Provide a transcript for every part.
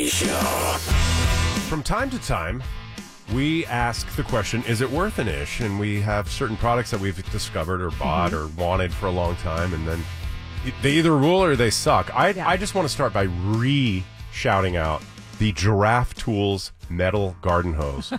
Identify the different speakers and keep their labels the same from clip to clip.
Speaker 1: Show.
Speaker 2: From time to time, we ask the question, is it worth an ish? And we have certain products that we've discovered or bought or wanted for a long time, and then they either rule or they suck. I just want to start by shouting out the Giraffe Tools metal garden hose.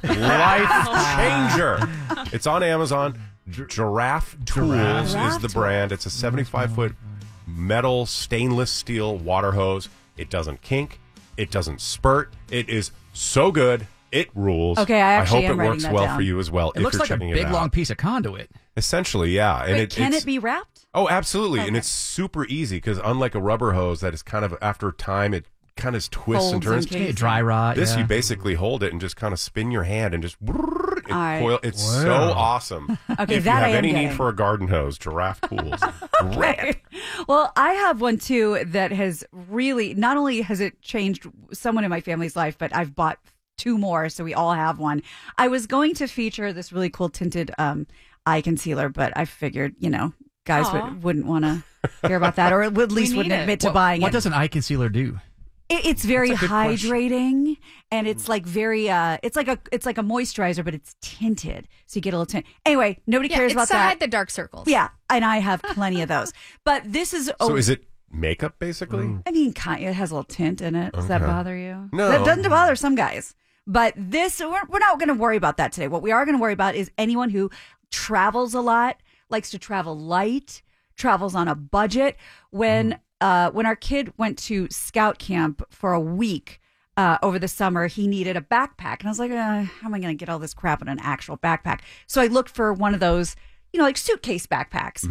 Speaker 2: Life changer. It's on Amazon. Giraffe Tools is the brand. It's a 75-foot metal stainless steel water hose. It doesn't kink. It doesn't spurt. It is so good. It rules.
Speaker 3: Okay, I actually
Speaker 2: hope
Speaker 3: am
Speaker 2: it works
Speaker 3: writing that
Speaker 2: well
Speaker 3: down.
Speaker 2: for you as well.
Speaker 4: It looks like a big, long piece of conduit.
Speaker 2: Essentially, yeah. And
Speaker 3: Wait, can it be wrapped?
Speaker 2: Oh, absolutely.
Speaker 3: Okay.
Speaker 2: And it's super easy because unlike a rubber hose that is kind of, after time, it kind of twists and
Speaker 3: Folds
Speaker 2: turns.
Speaker 3: and
Speaker 4: Dry rot.
Speaker 2: This,
Speaker 4: yeah.
Speaker 2: you basically hold it and just kind of spin your hand and just
Speaker 3: right.
Speaker 2: coil. It's so awesome.
Speaker 3: Okay,
Speaker 2: if
Speaker 3: that
Speaker 2: you
Speaker 3: I
Speaker 2: have
Speaker 3: am
Speaker 2: any need
Speaker 3: getting.
Speaker 2: for a garden hose, Giraffe Tools.
Speaker 3: Okay. Well, I have one too that has really, not only has it changed someone in my family's life, but I've bought two more, so we all have one. I was going to feature this really cool tinted eye concealer, but I figured, guys wouldn't want to hear about that, or at least wouldn't admit to buying
Speaker 4: What
Speaker 3: it.
Speaker 4: does an eye concealer do?
Speaker 3: It's very
Speaker 4: That's a good
Speaker 3: hydrating, and it's like very it's like a moisturizer, but it's tinted, so you get a little tint. Anyway, nobody cares about
Speaker 5: It's to
Speaker 3: that.
Speaker 5: hide the dark circles.
Speaker 3: Yeah, and I have plenty of those. But this is
Speaker 2: So is it makeup, basically?
Speaker 3: I mean, it has a little tint in it. Does that
Speaker 2: Okay.
Speaker 3: bother you?
Speaker 2: No.
Speaker 3: That doesn't bother some guys. But this, we're not going to worry about that today. What we are going to worry about is anyone who travels a lot, likes to travel light, travels on a budget. When our kid went to scout camp for a week over the summer, he needed a backpack. And I was like, how am I going to get all this crap in an actual backpack? So I looked for one of those, like suitcase backpacks.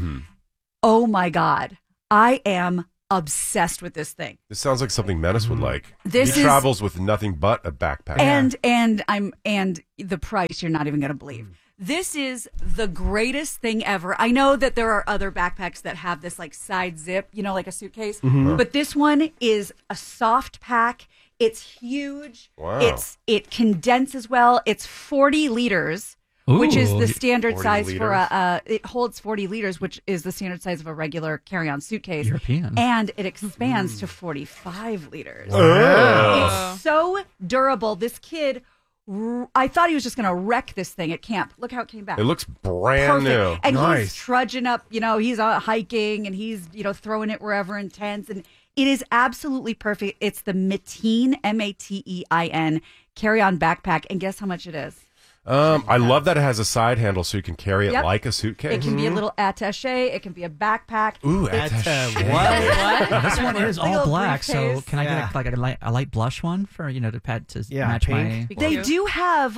Speaker 3: Oh, my God. I am obsessed with this thing.
Speaker 2: This sounds like something Menace would like.
Speaker 3: This
Speaker 2: he
Speaker 3: is-
Speaker 2: travels with nothing but a backpack.
Speaker 3: And the price you're not even going to believe. This is the greatest thing ever. I know that there are other backpacks that have this like side zip, like a suitcase, but this one is a soft pack. It's huge.
Speaker 2: Wow.
Speaker 3: It condenses well. It's 40 liters. Which is the standard
Speaker 2: 40
Speaker 3: size for
Speaker 2: liters.
Speaker 3: it holds 40 liters, which is the standard size of a regular carry-on suitcase.
Speaker 4: European.
Speaker 3: And it expands to 45 liters. It's so durable. This kid, I thought he was just going to wreck this thing at camp. Look how it came back.
Speaker 2: It looks brand new.
Speaker 3: And he's trudging up, he's hiking and he's, throwing it wherever in tents. And it is absolutely perfect. It's the Matein, Matein, carry-on backpack. And guess how much it is?
Speaker 2: I love that it has a side handle so you can carry it
Speaker 3: Yep.
Speaker 2: like a suitcase.
Speaker 3: It can be a little attaché. It can be a backpack.
Speaker 2: Ooh,
Speaker 4: Now, this one is all
Speaker 3: Little
Speaker 4: black, so
Speaker 3: briefcase.
Speaker 4: can I get a light blush one for to match
Speaker 6: pink.
Speaker 4: my?
Speaker 3: They do have,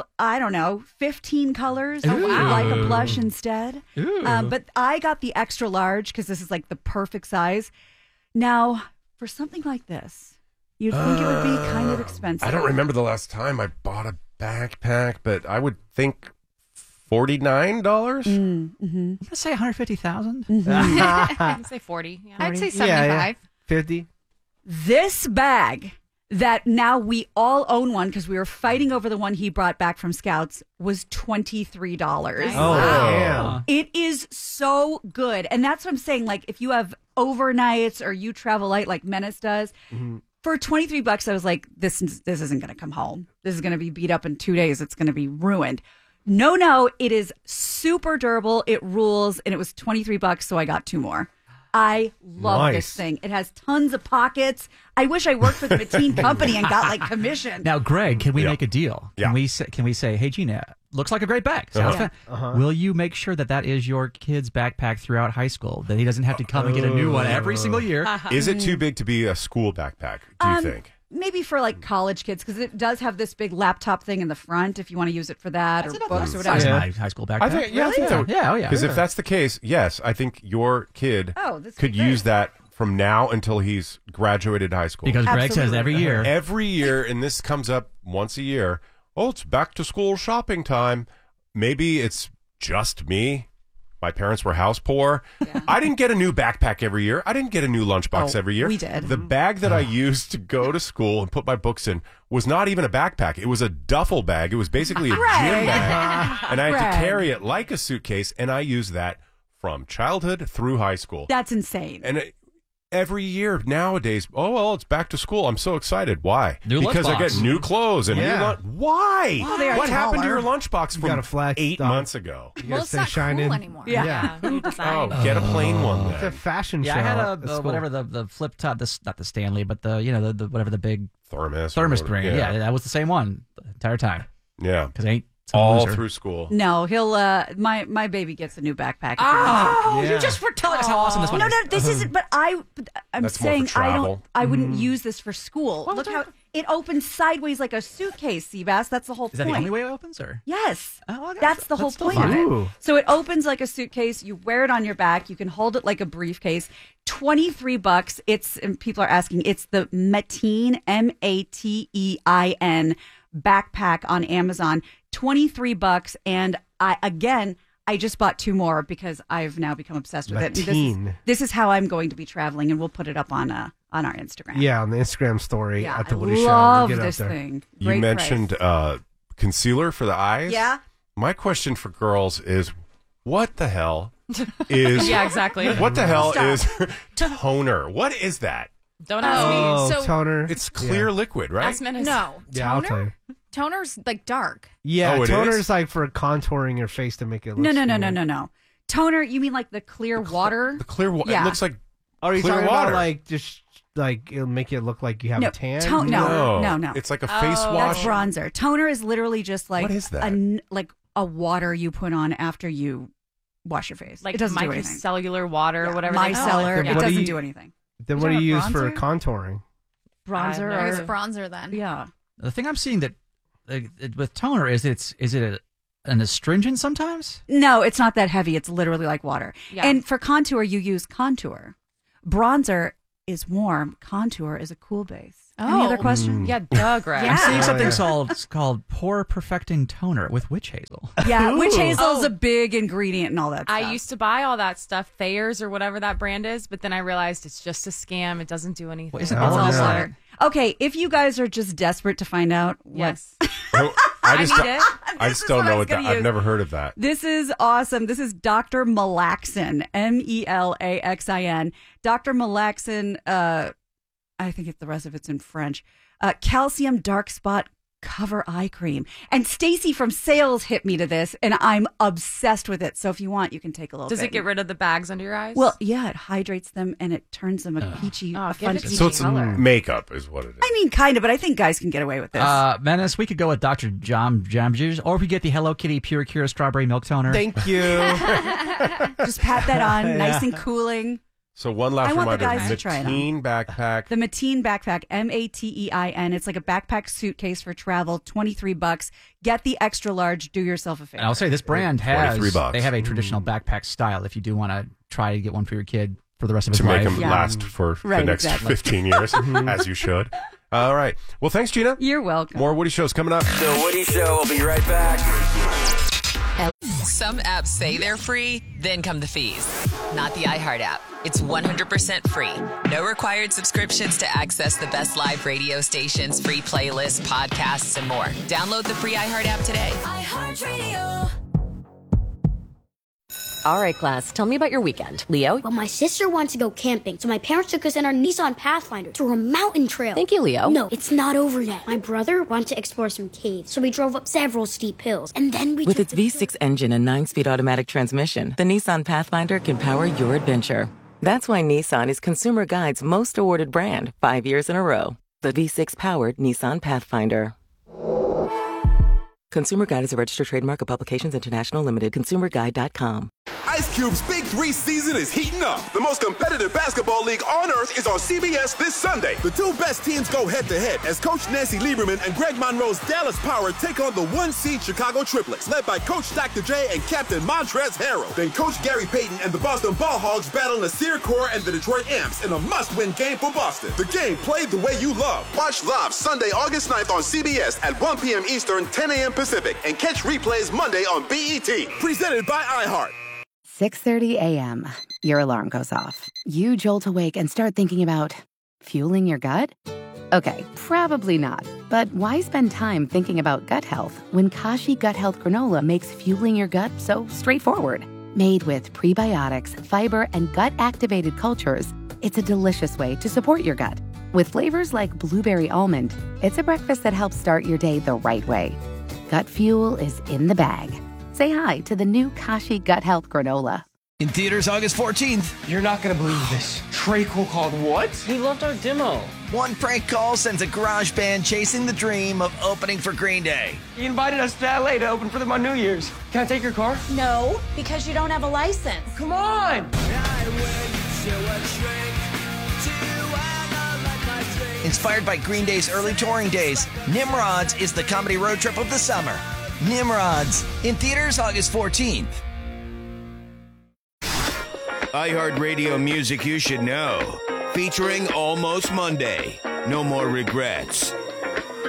Speaker 3: 15 colors.
Speaker 4: Ooh.
Speaker 3: If you like a blush instead.
Speaker 4: Ooh.
Speaker 3: But I got the extra large because this is like the perfect size. Now, for something like this, you'd think it would be kind of expensive.
Speaker 2: I don't remember the last time I bought a backpack, but I would think $49.
Speaker 4: I'm gonna say 150,000.
Speaker 5: I'd say 40. Yeah. I'd say 75.
Speaker 6: 50.
Speaker 3: This bag that now we all own one because we were fighting over the one he brought back from Scouts was $23.
Speaker 5: Nice.
Speaker 6: Oh,
Speaker 5: Wow.
Speaker 6: damn.
Speaker 3: It is so good. And that's what I'm saying. Like, if you have overnights or you travel light like Menace does, for $23, I was like, this isn't going to come home. This is going to be beat up in 2 days. It's going to be ruined. No, it is super durable. It rules. And it was $23, so I got two more. I love this thing. It has tons of pockets. I wish I worked for the Matein company and got like commission.
Speaker 4: Now, Greg, can we make a deal?
Speaker 2: Yeah.
Speaker 4: Can we say, hey, Gina, looks like a great bag. Sounds fun. Will you make sure that is your kid's backpack throughout high school? That he doesn't have to come and get a new one every single year?
Speaker 2: Is it too big to be a school backpack, do you think?
Speaker 3: Maybe for like college kids, because it does have this big laptop thing in the front if you want to use it for that, or books or whatever.
Speaker 4: Size of my high school backpack.
Speaker 2: I think that
Speaker 4: Yeah, oh yeah.
Speaker 2: Because if that's the case, yes, I think your kid
Speaker 3: this
Speaker 2: could
Speaker 3: is great.
Speaker 2: use that from now until he's graduated high school.
Speaker 4: Because Greg says
Speaker 3: Absolutely.
Speaker 4: every year.
Speaker 2: And this comes up once a year. Oh, it's back to school shopping time. Maybe it's just me. My parents were house poor. Yeah. I didn't get a new backpack every year. I didn't get a new lunchbox every year.
Speaker 3: We did.
Speaker 2: The bag that I used to go to school and put my books in was not even a backpack. It was a duffel bag. It was basically a gym bag. And I had to carry it like a suitcase, and I used that from childhood through high school.
Speaker 3: That's insane.
Speaker 2: And every year nowadays, it's back to school. I'm so excited. Why? Because I get new clothes and new why?
Speaker 3: Well, they are
Speaker 2: what happened to
Speaker 3: taller.
Speaker 2: your lunchbox from 8 months ago?
Speaker 5: Well, it's not cool anymore.
Speaker 3: Yeah.
Speaker 5: New design.
Speaker 2: Get a plain one
Speaker 1: It's a
Speaker 2: then.
Speaker 1: fashion show.
Speaker 4: Yeah, I had
Speaker 1: at school.
Speaker 4: whatever the flip top, not the Stanley, but the whatever the big
Speaker 2: Thermos
Speaker 4: brand. Yeah, that was the same one the entire time.
Speaker 2: Yeah.
Speaker 4: Because ain't some
Speaker 2: All
Speaker 4: loser.
Speaker 2: through school.
Speaker 3: No, he'll. My baby gets a new backpack.
Speaker 4: Oh,
Speaker 1: Yeah.
Speaker 4: you just were telling us how awesome this one
Speaker 3: No,
Speaker 4: is.
Speaker 3: this isn't. But I'm
Speaker 2: That's more
Speaker 3: saying
Speaker 2: for
Speaker 3: I
Speaker 2: travel.
Speaker 3: don't. I wouldn't use this for school. Look how it opens sideways like a suitcase, Seabass. That's the whole
Speaker 4: Is
Speaker 3: point.
Speaker 4: that the only way it opens, or?
Speaker 3: Yes.
Speaker 4: Oh, okay.
Speaker 3: That's the whole
Speaker 4: That's still
Speaker 3: point
Speaker 4: fine.
Speaker 3: of
Speaker 1: Ooh.
Speaker 3: it. So it opens like a suitcase. You wear it on your back. You can hold it like a briefcase. $23. And people are asking, it's the Mateen, Matein backpack on Amazon. $23. And I just bought 2 more because I've now become obsessed with it.
Speaker 1: Mateen.
Speaker 3: This is how I'm going to be traveling, and we'll put it up on our Instagram.
Speaker 1: Yeah, on the Instagram story
Speaker 3: Yeah,
Speaker 1: at the
Speaker 3: I
Speaker 1: Woody Show.
Speaker 3: love
Speaker 1: We'll get it
Speaker 3: this
Speaker 1: up there.
Speaker 3: thing.
Speaker 2: You
Speaker 3: Great
Speaker 2: mentioned
Speaker 3: price.
Speaker 2: concealer for the eyes.
Speaker 3: Yeah.
Speaker 2: My question for girls is, what the hell is?
Speaker 5: Yeah, exactly.
Speaker 2: What the hell
Speaker 3: Stop.
Speaker 2: is toner? What is that?
Speaker 5: Don't ask me.
Speaker 1: Oh,
Speaker 5: So
Speaker 1: toner.
Speaker 2: It's clear liquid, right?
Speaker 5: ask Menace.
Speaker 6: No.
Speaker 1: Yeah, I'll tell you.
Speaker 6: Toner's like dark.
Speaker 1: Yeah,
Speaker 2: Oh, it
Speaker 1: toner's
Speaker 2: is?
Speaker 1: like for contouring your face to make it look
Speaker 3: No.
Speaker 1: smooth.
Speaker 3: Toner, you mean like the clear water?
Speaker 2: The clear water.
Speaker 3: Yeah.
Speaker 2: It looks like
Speaker 1: Are you
Speaker 2: clear
Speaker 1: talking
Speaker 2: water.
Speaker 1: about like just like it'll make it look like you have
Speaker 3: No,
Speaker 1: a tan?
Speaker 3: no.
Speaker 2: It's like a face
Speaker 3: That's
Speaker 2: wash.
Speaker 3: bronzer. Toner is literally just like
Speaker 2: What is that?
Speaker 3: like a water you put on after you wash your face.
Speaker 5: Like
Speaker 3: it doesn't do anything.
Speaker 5: micellar water or whatever. they call
Speaker 3: Micellar.
Speaker 5: it.
Speaker 3: It
Speaker 1: What do
Speaker 3: doesn't
Speaker 1: you-
Speaker 3: do anything.
Speaker 1: Then
Speaker 3: You
Speaker 1: what do
Speaker 3: talking
Speaker 1: you use
Speaker 3: about
Speaker 1: for
Speaker 3: bronzer?
Speaker 1: contouring?
Speaker 3: Bronzer
Speaker 5: I've
Speaker 6: It's
Speaker 3: or
Speaker 6: bronzer then.
Speaker 3: yeah.
Speaker 4: The thing I'm seeing that with toner is an astringent sometimes.
Speaker 3: No, it's not that heavy. It's literally like water.
Speaker 5: Yeah.
Speaker 3: And for contour, you use contour. Bronzer is warm. Contour is a cool base. Any other questions?
Speaker 5: Yeah, duh, Greg.
Speaker 3: Yeah.
Speaker 4: I'm seeing
Speaker 1: Oh,
Speaker 4: something
Speaker 1: yeah.
Speaker 4: called pore perfecting toner with witch hazel.
Speaker 3: Yeah, witch hazel is
Speaker 5: Oh.
Speaker 3: a big ingredient and all that stuff.
Speaker 5: I used to buy all that stuff, Thayer's or whatever that brand is, but then I realized it's just a scam. It doesn't do anything.
Speaker 4: Well, isn't
Speaker 1: Oh,
Speaker 3: It's all
Speaker 1: yeah.
Speaker 3: water. Okay, if you guys are just desperate to find out what
Speaker 5: Yes.
Speaker 2: I just,
Speaker 5: need it.
Speaker 2: I
Speaker 3: This
Speaker 2: just
Speaker 3: is
Speaker 2: don't
Speaker 3: what I
Speaker 2: know
Speaker 3: was
Speaker 2: what that.
Speaker 3: gonna
Speaker 2: I've
Speaker 3: use.
Speaker 2: never heard of that.
Speaker 3: This is awesome. This is Dr. Melaxin, Melaxin. Dr. Melaxin, I think the rest of it's in French. Calcium dark spot cover eye cream. And Stacy from sales hit me to this, and I'm obsessed with it. So if you want, you can take a little
Speaker 5: Does
Speaker 3: bit.
Speaker 5: it get rid of the bags under your eyes?
Speaker 3: Well, yeah, it hydrates them and it turns them a peachy, a
Speaker 5: give
Speaker 3: fun
Speaker 5: it to
Speaker 3: peachy
Speaker 2: So it's
Speaker 3: color.
Speaker 2: makeup, is what it is.
Speaker 3: I mean, kind of, but I think guys can get away with this.
Speaker 4: Menace, we could go with Dr. Jam Juice, or we get the Hello Kitty Pure Cure Strawberry Milk Toner.
Speaker 1: Thank you.
Speaker 3: Just pat that on, nice and cooling.
Speaker 2: So one last
Speaker 3: I want the
Speaker 2: reminder:
Speaker 3: guys to try it on.
Speaker 2: Mateen backpack.
Speaker 3: The Mateen backpack, Matein. It's like a backpack suitcase for travel, $23. Get the extra large. Do yourself a favor.
Speaker 4: And I'll say this brand has
Speaker 2: $23.
Speaker 4: they have a traditional backpack style. If you do want to try to get one for your kid for the rest of his
Speaker 2: to make
Speaker 4: life,
Speaker 2: them
Speaker 3: Yeah.
Speaker 2: last for the
Speaker 3: Right,
Speaker 2: next
Speaker 3: exactly.
Speaker 2: 15 years, as you should. All right. Well, thanks, Gina.
Speaker 3: You're welcome.
Speaker 2: More Woody shows coming up.
Speaker 7: The Woody Show will be right back.
Speaker 8: Some apps say they're free, then come the fees. Not the iHeart app. It's 100% free. No required subscriptions to access the best live radio stations, free playlists, podcasts, and more. Download the free iHeart app today.
Speaker 9: All right, class, tell me about your weekend. Leo?
Speaker 10: Well, my sister wants to go camping, so my parents took us in our Nissan Pathfinder to a mountain trail.
Speaker 9: Thank you, Leo.
Speaker 10: No, it's not over yet. My brother wanted to explore some caves, so we drove up several steep hills, and then we
Speaker 11: With
Speaker 10: took
Speaker 11: its V6 engine and 9-speed automatic transmission, the Nissan Pathfinder can power your adventure. That's why Nissan is Consumer Guide's most awarded brand 5 years in a row. The V6-powered Nissan Pathfinder. Consumer Guide is a registered trademark of Publications International Limited. ConsumerGuide.com.
Speaker 12: Ice Cube's Big 3 season is heating up. The most competitive basketball league on earth is on CBS this Sunday. The two best teams go head-to-head as Coach Nancy Lieberman and Greg Monroe's Dallas Power take on the one-seed Chicago Triplets, led by Coach Dr. J and Captain Montrezl Harrell. Then Coach Gary Payton and the Boston Ball Hogs battle Nasir Kaur and the Detroit Amps in a must-win game for Boston. The game played the way you love. Watch live Sunday, August 9th on CBS at 1 p.m. Eastern, 10 a.m. Pacific, and catch replays Monday on BET. Presented by iHeart.
Speaker 13: 6:30 a.m. Your alarm goes off. You jolt awake and start thinking about fueling your gut? Okay, probably not. But why spend time thinking about gut health when Kashi Gut Health Granola makes fueling your gut so straightforward? Made with prebiotics, fiber, and gut-activated cultures, It's a delicious way to support your gut. With flavors like blueberry almond, it's a breakfast that helps start your day the right way. Gut Fuel is in the bag. Say hi to the new Kashi Gut Health Granola.
Speaker 14: In theaters August 14th.
Speaker 15: You're not going to believe this. Trey Cole called what? He loved our demo.
Speaker 14: One prank call sends a garage band chasing the dream of opening for Green Day.
Speaker 15: He invited us to LA to open for them on New Year's. Can I take your car?
Speaker 6: No, because you don't have a license.
Speaker 15: Come on!
Speaker 14: Inspired by Green Day's early touring days, Nimrods is the comedy road trip of the summer. Nimrods, in theaters August 14th.
Speaker 16: iHeartRadio music you should know. Featuring Almost Monday. No More Regrets.